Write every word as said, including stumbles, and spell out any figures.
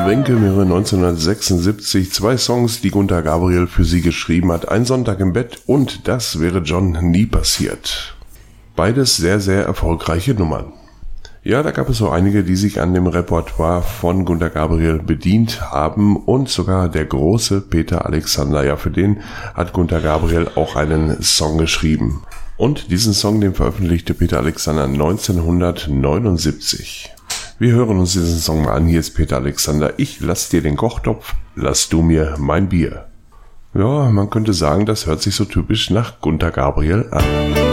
Wenke im Jahre neunzehnhundertsechsundsiebzig. Zwei Songs, die Gunter Gabriel für sie geschrieben hat. Ein Sonntag im Bett und Das wäre John nie passiert. Beides sehr, sehr erfolgreiche Nummern. Ja, da gab es so einige, die sich an dem Repertoire von Gunter Gabriel bedient haben und sogar der große Peter Alexander. Ja, für den hat Gunter Gabriel auch einen Song geschrieben. Und diesen Song, den veröffentlichte Peter Alexander neunzehnhundertneunundsiebzig. Wir hören uns diesen Song mal an. Hier ist Peter Alexander. Ich lass dir den Kochtopf, lass du mir mein Bier. Ja, man könnte sagen, das hört sich so typisch nach Gunter Gabriel an.